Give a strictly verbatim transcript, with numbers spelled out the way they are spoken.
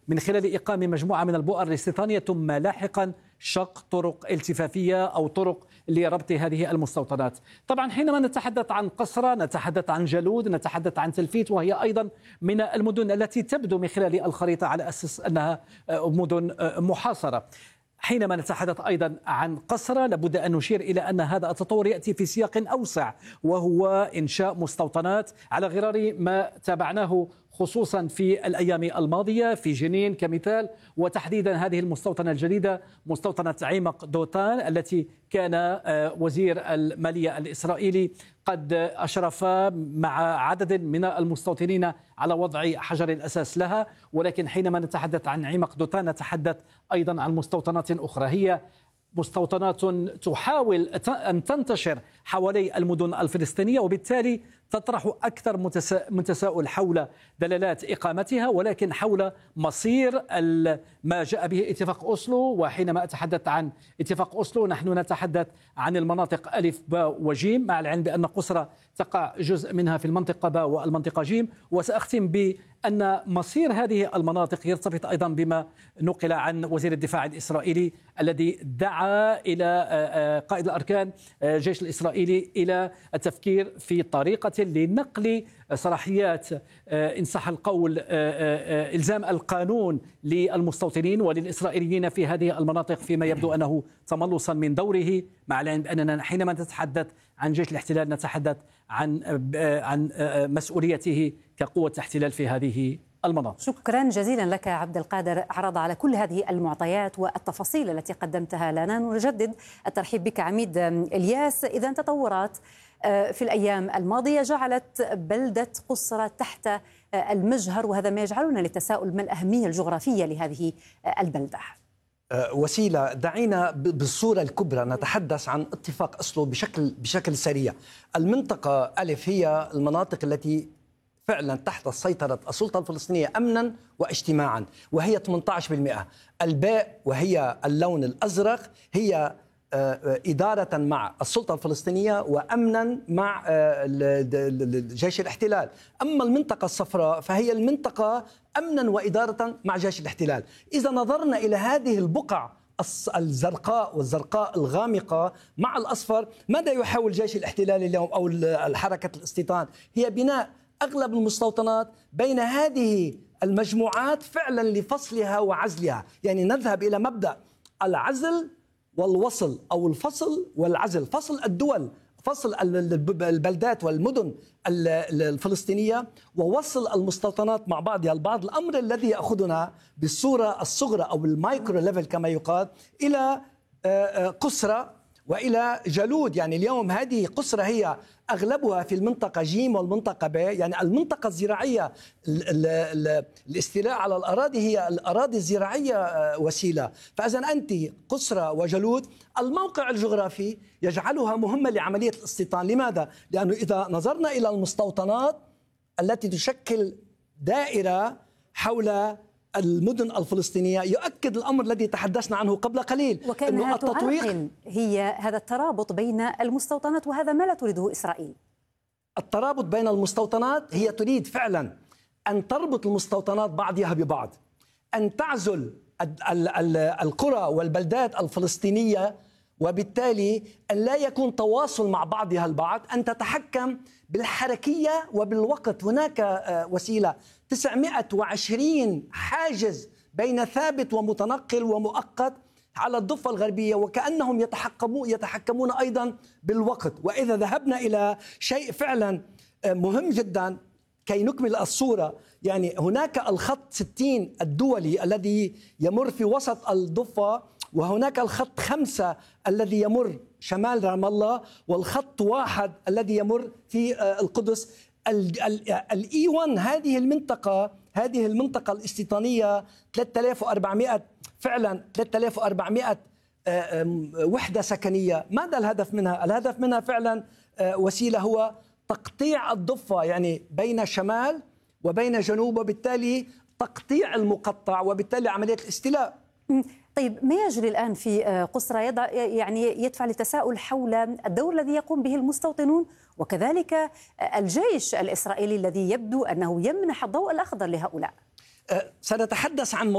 من خلال إقامة مجموعة من البؤر الاستيطانية، ثم لاحقا شق طرق التفافية أو طرق لربط هذه المستوطنات. طبعا حينما نتحدث عن قصرة نتحدث عن جالود، نتحدث عن تلفيت، وهي أيضا من المدن التي تبدو من خلال الخريطة على أساس أنها مدن محاصرة. حينما نتحدث أيضا عن قصرة لابد أن نشير إلى أن هذا التطور يأتي في سياق أوسع، وهو إنشاء مستوطنات على غرار ما تابعناه خصوصا في الأيام الماضية في جنين كمثال، وتحديدا هذه المستوطنة الجديدة مستوطنة عمق دوتان التي كان وزير المالية الإسرائيلي قد أشرف مع عدد من المستوطنين على وضع حجر الأساس لها. ولكن حينما نتحدث عن عمق دوتان نتحدث أيضا عن مستوطنات أخرى، هي مستوطنات تحاول أن تنتشر حوالي المدن الفلسطينية، وبالتالي تطرح أكثر من تساؤل حول دلالات إقامتها، ولكن حول مصير ما جاء به اتفاق أوسلو. وحينما أتحدث عن اتفاق أوسلو نحن نتحدث عن المناطق ألف باء وجيم، مع العلم بأن قصرة تقع جزء منها في المنطقة باء والمنطقة جيم. وسأختم بأن مصير هذه المناطق يرتبط أيضا بما نقل عن وزير الدفاع الإسرائيلي الذي دعا إلى قائد الأركان الجيش الإسرائيلي إلى التفكير في طريقة لنقل صلاحيات إن صح القول إلزام القانون للمستوطنين وللإسرائيليين في هذه المناطق، فيما يبدو أنه تملصا من دوره، مع العلم بأننا حينما نتحدث عن جيش الاحتلال نتحدث عن عن مسؤوليته كقوة احتلال في هذه المناطق. شكرا جزيلا لك عبد القادر عرض على كل هذه المعطيات والتفاصيل التي قدمتها لنا. نجدد الترحيب بك عميد إلياس. إذا تطورات في الأيام الماضية جعلت بلدة قصرة تحت المجهر، وهذا ما يجعلنا للتساؤل ما الأهمية الجغرافية لهذه البلدة؟ وسيلة، دعينا بالصورة الكبرى نتحدث عن اتفاق أوسلو بشكل بشكل سريع. المنطقة ألف هي المناطق التي فعلا تحت سيطرة السلطة الفلسطينية أمنا واجتماعا، وهي ثمانية عشر بالمئة. الباء وهي اللون الأزرق هي إدارة مع السلطة الفلسطينية وأمنا مع جيش الاحتلال. أما المنطقة الصفراء فهي المنطقة أمنا وإدارة مع جيش الاحتلال. إذا نظرنا إلى هذه البقع الزرقاء والزرقاء الغامقة مع الأصفر، ماذا يحاول جيش الاحتلال اليوم أو الحركة الاستيطان؟ هي بناء أغلب المستوطنات بين هذه المجموعات فعلا لفصلها وعزلها. يعني نذهب إلى مبدأ العزل والوصل أو الفصل والعزل، فصل الدول، فصل البلدات والمدن الفلسطينية ووصل المستوطنات مع بعضها البعض، الأمر الذي يأخذنا بالصورة الصغرى أو المايكرو ليفل كما يقال إلى قصرة وإلى جالود. يعني اليوم هذه قصرة هي أغلبها في المنطقة جيم والمنطقة ب، يعني المنطقة الزراعية. الاستيلاء على الأراضي هي الأراضي الزراعية وسيلة. فإذا أنت قصرة وجالود الموقع الجغرافي يجعلها مهمة لعملية الاستيطان. لماذا؟ لأنه إذا نظرنا إلى المستوطنات التي تشكل دائرة حول المدن الفلسطينية يؤكد الأمر الذي تحدثنا عنه قبل قليل، وكأنها التطويق هي هذا الترابط بين المستوطنات، وهذا ما لا تريده إسرائيل. الترابط بين المستوطنات هي تريد فعلا أن تربط المستوطنات بعضها ببعض، أن تعزل القرى والبلدات الفلسطينية، وبالتالي أن لا يكون تواصل مع بعضها البعض، أن تتحكم بالحركية وبالوقت. هناك وسيلة تسعمئة وعشرين حاجز بين ثابت ومتنقل ومؤقت على الضفة الغربية، وكأنهم يتحكمون يتحكمون أيضا بالوقت. وإذا ذهبنا إلى شيء فعلا مهم جدا كي نكمل الصورة، يعني هناك الخط ستين الدولي الذي يمر في وسط الضفة، وهناك الخط خمسة الذي يمر شمال رام الله، والخط واحد الذي يمر في القدس. الإي واحد هذه المنطقة هذه المنطقة الاستيطانية ثلاثة آلاف وأربعمئة فعلا ثلاثة آلاف وأربعمئة وحدة سكنية. ماذا الهدف منها؟ الهدف منها فعلا وسيلة هو تقطيع الضفة، يعني بين شمال وبين جنوب، وبالتالي تقطيع المقطع وبالتالي عملية الاستيلاء. طيب، ما يجري الآن في قصرة يضع يعني يدفع للتساؤل حول الدور الذي يقوم به المستوطنون وكذلك الجيش الإسرائيلي الذي يبدو أنه يمنح الضوء الأخضر لهؤلاء. سنتحدث عن